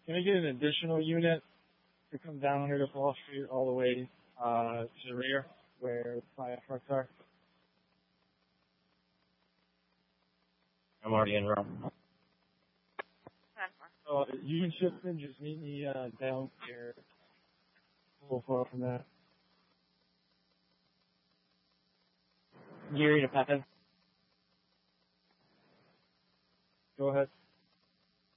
Can I get an additional unit to come down here to Fall Street all the way to the rear where fire trucks are? I'm already in room. So you can shift in, just meet me down here. We'll far from that. Gary to Pepin. Go ahead.